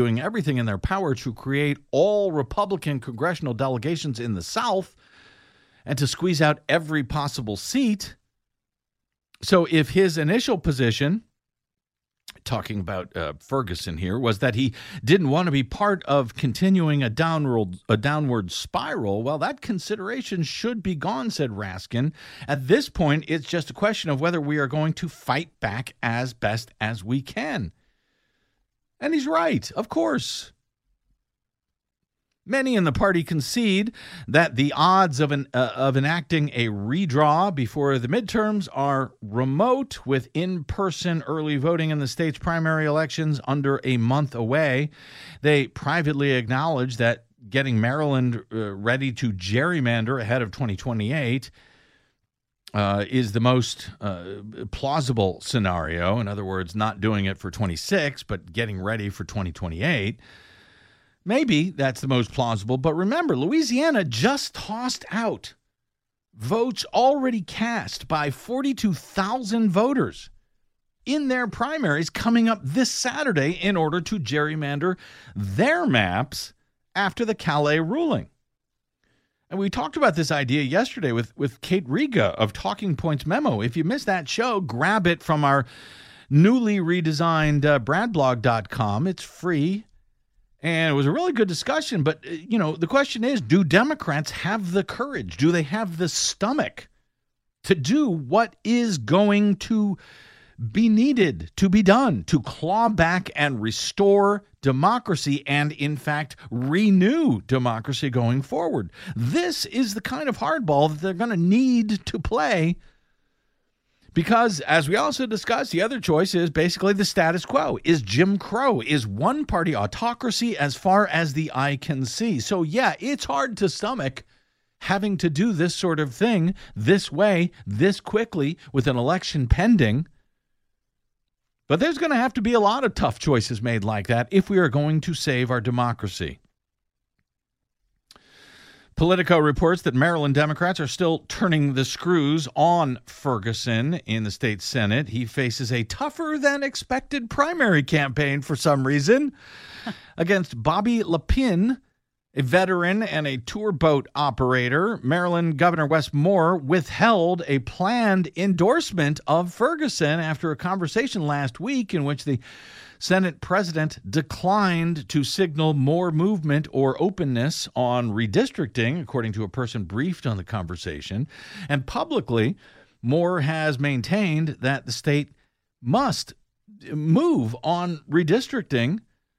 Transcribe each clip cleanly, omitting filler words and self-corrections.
doing everything in their power to create all Republican congressional delegations in the South and to squeeze out every possible seat. So if his initial position, talking about Ferguson here, was that he didn't want to be part of continuing a downward spiral, well, that consideration should be gone, said Raskin. At this point, it's just a question of whether we are going to fight back as best as we can. And he's right, of course. Many in the party concede that the odds of enacting a redraw before the midterms are remote, with in-person early voting in the state's primary elections under a month away. They privately acknowledge that getting Maryland ready to gerrymander ahead of 2028 is the most plausible scenario. In other words, not doing it for 26, but getting ready for 2028. Maybe that's the most plausible. But remember, Louisiana just tossed out votes already cast by 42,000 voters in their primaries coming up this Saturday in order to gerrymander their maps after the Calais ruling. And we talked about this idea yesterday with Kate Riga of Talking Points Memo. If you missed that show, grab it from our newly redesigned bradblog.com. It's free. And it was a really good discussion. But, the question is, do Democrats have the courage? Do they have the stomach to do what is going to be needed to be done to claw back and restore democracy and, in fact, renew democracy going forward? This is the kind of hardball that they're going to need to play because, as we also discussed, the other choice is basically the status quo, is Jim Crow, is one-party autocracy as far as the eye can see. So, yeah, it's hard to stomach having to do this sort of thing this way, this quickly, with an election pending. But there's going to have to be a lot of tough choices made like that if we are going to save our democracy. Politico reports that Maryland Democrats are still turning the screws on Ferguson in the state Senate. He faces a tougher than expected primary campaign for some reason against Bobby Lapin, a veteran and a tour boat operator. Maryland Governor Wes Moore withheld a planned endorsement of Ferguson after a conversation last week in which the Senate president declined to signal more movement or openness on redistricting, according to a person briefed on the conversation. And publicly, Moore has maintained that the state must move on redistricting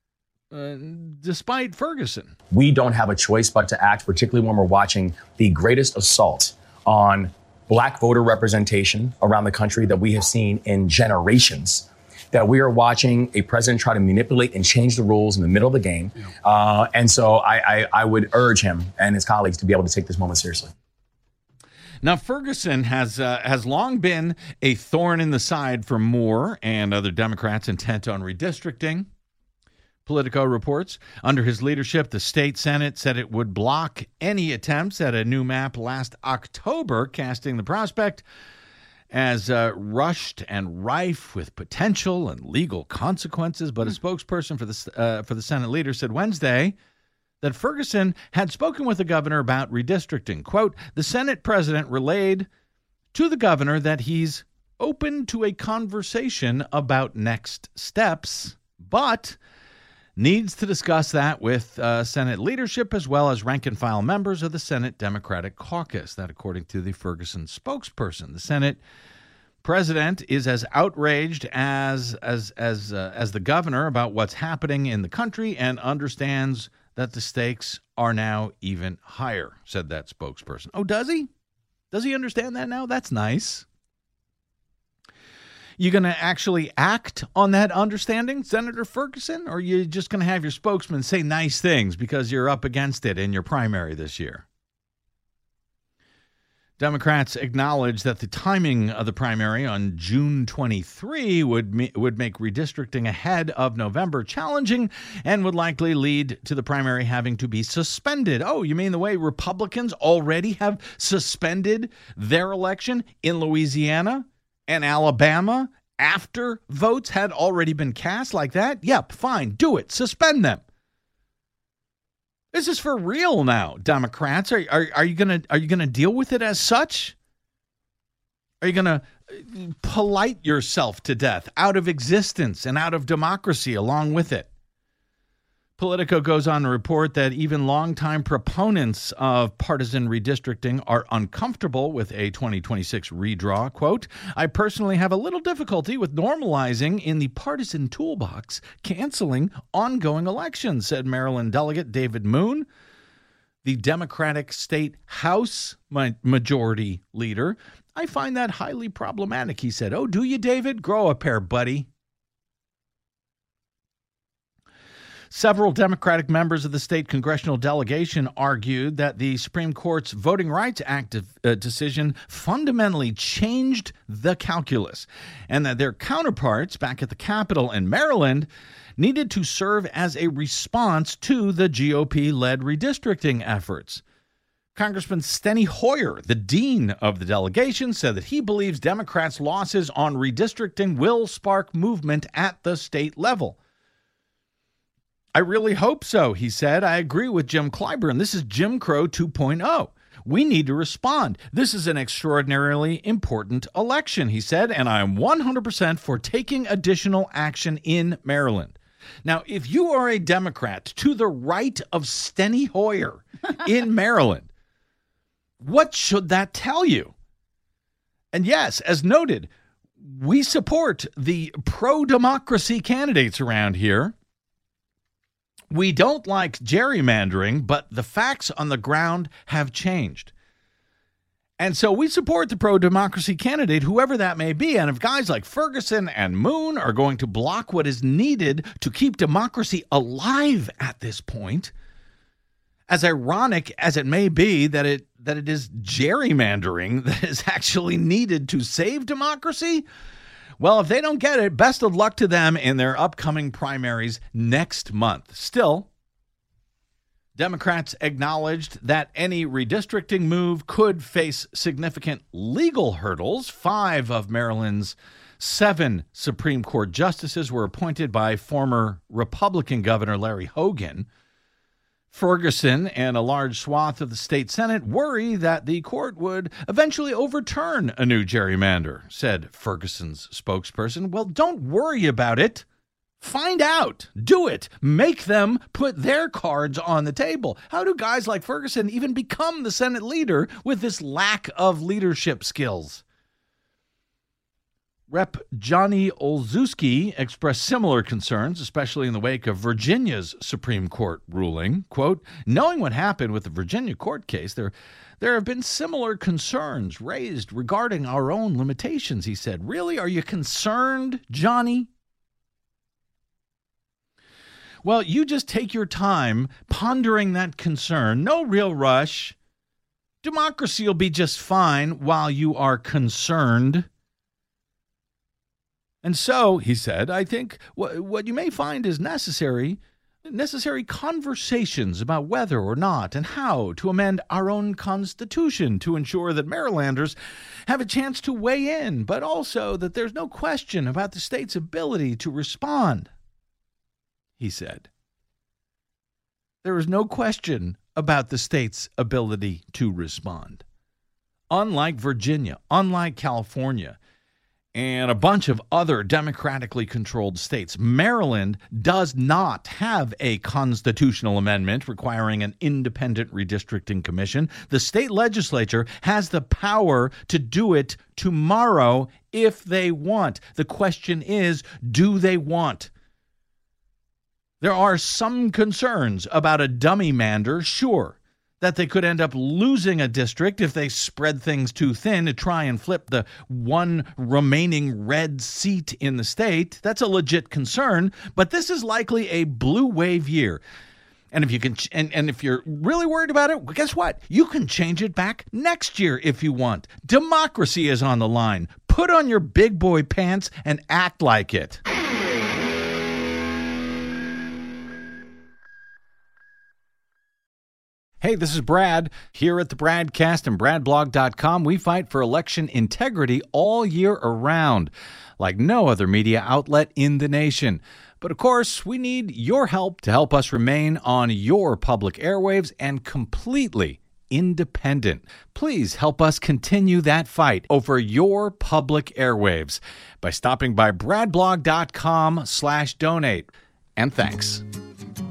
despite Ferguson. We don't have a choice but to act, particularly when we're watching the greatest assault on black voter representation around the country that we have seen in generations, that we are watching a president try to manipulate and change the rules in the middle of the game. Yeah. And so I would urge him and his colleagues to be able to take this moment seriously. Now, Ferguson has long been a thorn in the side for Moore and other Democrats intent on redistricting. Politico reports, under his leadership, the state Senate said it would block any attempts at a new map last October, casting the prospect as rushed and rife with potential and legal consequences. But a spokesperson for the Senate leader said Wednesday that Ferguson had spoken with the governor about redistricting. Quote, the Senate president relayed to the governor that he's open to a conversation about next steps, but needs to discuss that with Senate leadership as well as rank-and-file members of the Senate Democratic Caucus. That, according to the Ferguson spokesperson. The Senate president is as outraged as the governor about what's happening in the country and understands that the stakes are now even higher, said that spokesperson. Oh, does he? Does he understand that now? That's nice. You going to actually act on that understanding, Senator Ferguson, or are you just going to have your spokesman say nice things because you're up against it in your primary this year? Democrats acknowledge that the timing of the primary on June 23 would make redistricting ahead of November challenging and would likely lead to the primary having to be suspended. Oh, you mean the way Republicans already have suspended their election in Louisiana and Alabama after votes had already been cast like that? Yep, fine, do it. Suspend them. This is for real now, Democrats. Are you gonna deal with it as such? Are you gonna polite yourself to death, out of existence and out of democracy along with it? Politico goes on to report that even longtime proponents of partisan redistricting are uncomfortable with a 2026 redraw. Quote, I personally have a little difficulty with normalizing in the partisan toolbox canceling ongoing elections, said Maryland Delegate David Moon, the Democratic State House Majority Leader. I find that highly problematic, he said. Oh, do you, David? Grow a pair, buddy. Several Democratic members of the state congressional delegation argued that the Supreme Court's Voting Rights Act decision fundamentally changed the calculus, and that their counterparts back at the Capitol in Maryland needed to serve as a response to the GOP-led redistricting efforts. Congressman Steny Hoyer, the dean of the delegation, said that he believes Democrats' losses on redistricting will spark movement at the state level. I really hope so, he said. I agree with Jim Clyburn. This is Jim Crow 2.0. We need to respond. This is an extraordinarily important election, he said, and I'm 100% for taking additional action in Maryland. Now, if you are a Democrat to the right of Steny Hoyer in Maryland, what should that tell you? And yes, as noted, we support the pro-democracy candidates around here. We don't like gerrymandering, but the facts on the ground have changed. And so we support the pro-democracy candidate, whoever that may be. And if guys like Ferguson and Moon are going to block what is needed to keep democracy alive at this point, as ironic as it may be that it is gerrymandering that is actually needed to save democracy, well, if they don't get it, best of luck to them in their upcoming primaries next month. Still, Democrats acknowledged that any redistricting move could face significant legal hurdles. 5 of Maryland's 7 Supreme Court justices were appointed by former Republican Governor Larry Hogan. Ferguson and a large swath of the state Senate worry that the court would eventually overturn a new gerrymander, said Ferguson's spokesperson. Well, don't worry about it. Find out. Do it. Make them put their cards on the table. How do guys like Ferguson even become the Senate leader with this lack of leadership skills? Rep. Johnny Olszewski expressed similar concerns, especially in the wake of Virginia's Supreme Court ruling. Quote, knowing what happened with the Virginia court case, there have been similar concerns raised regarding our own limitations, he said. Really? Are you concerned, Johnny? Well, you just take your time pondering that concern. No real rush. Democracy will be just fine while you are concerned. And so, he said, I think what you may find is necessary conversations about whether or not and how to amend our own Constitution to ensure that Marylanders have a chance to weigh in, but also that there's no question about the state's ability to respond, he said. There is no question about the state's ability to respond. Unlike Virginia, unlike California, and a bunch of other democratically controlled states, Maryland does not have a constitutional amendment requiring an independent redistricting commission. The state legislature has the power to do it tomorrow if they want. The question is, do they want? There are some concerns about a dummy-mander, sure, that they could end up losing a district if they spread things too thin to try and flip the one remaining red seat in the state. That's a legit concern, but this is likely a blue wave year. And if you can, and if you're really worried about it, well, guess what? You can change it back next year if you want. Democracy is on the line. Put on your big boy pants and act like it. Hey, this is Brad. Here at the Bradcast and BradBlog.com, we fight for election integrity all year around, like no other media outlet in the nation. But of course, we need your help to help us remain on your public airwaves and completely independent. Please help us continue that fight over your public airwaves by stopping by BradBlog.com/donate. And thanks.